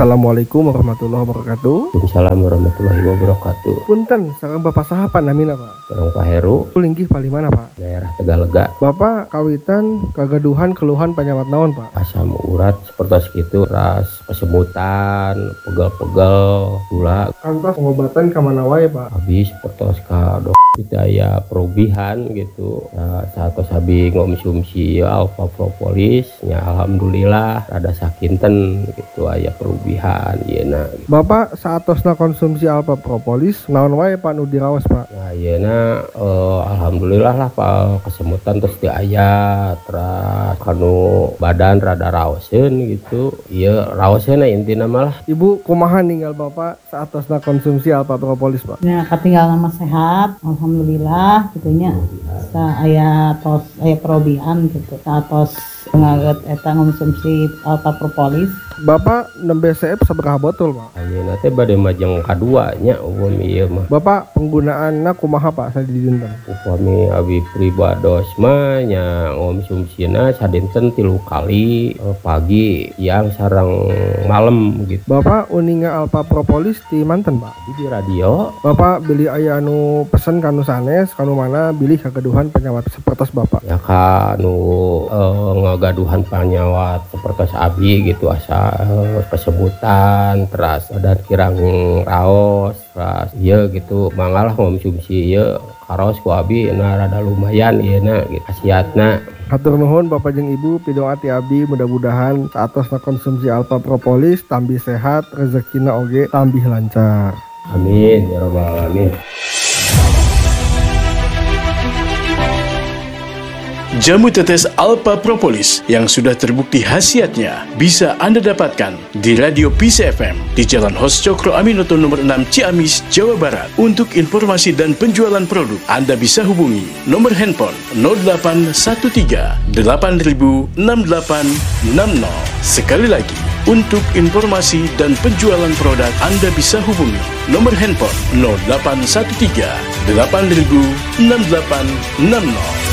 Assalamualaikum warahmatullahi wabarakatuh. Waalaikumsalam warahmatullahi wabarakatuh. Punten, sareng Bapak saha namina Pak? Sareng Pak Heru, Linggih pali mana Pak? daerah Tegalega. Bapak kawitan kagaduhan keluhan penyawat naon Pak? Asam urat seperti itu, ras kesemutan, pegel-pegel, gula. Kantos pengobatan kemana wae Pak? Habis seperti dok daya perubihan gitu. Nah, saat sabi ngomsumsi alfa propolis, ya alhamdulillah rada sakinten gitu aya perubihan yeuna. Bapak saatosna konsumsi alfa propolis naon wae Pak nu diraos Pak? Nah yeuna alhamdulillah lah Pak, kesemutan terus aya terus kanu badan rada raoseun gitu. Ieu raosna intina malah. Ibu kumaha ninggal Bapak saatosna konsumsi alfa propolis Pak? Ya katinggal nama sehat alhamdulillah gitunya. Aya perubahan gitu. Satos ngaget eta konsumsi alfa propolis. Bapak nembe CF sabaraha botol Pak? Ayeuna teh bade majeng kadua nya upami ieu mah. Bapak penggunaanna kumaha Pak sadidinten? Upami abi pribados mah nya ngomsumsina sadinten 3 kali, pagi, siang sareng malam gitu. Bapak uninga alfa propolis di manten Pak? Di radio Bapak beli aya anu pesen kanu sanes kanu mana bilih kagaduhan penyawat sepertos Bapak? ya kanu ngagaduhan penyawat seperti abi gitu asa kesemutan terus badan kirang raos terus iya gitu mangalah ngomsumsi ieu karos ku abi na rada lumayan ieu gitu khasiatna. Hatur nuhun Bapak jeung Ibu pidoa ti abdi mudah-mudahan saatosna konsumsi alfa propolis tambih sehat rezekina oge tambih lancar. Amin ya rabbal alamin. Jamu tetes Alpha Propolis yang sudah terbukti khasiatnya bisa Anda dapatkan di Radio Peace FM di Jalan Hos Cokro Aminoto nomor 6 Ciamis, Jawa Barat. Untuk informasi dan penjualan produk, Anda bisa hubungi nomor handphone 0813 8000 6860. Sekali lagi, untuk informasi dan penjualan produk, Anda bisa hubungi nomor handphone 0813 8000 6860.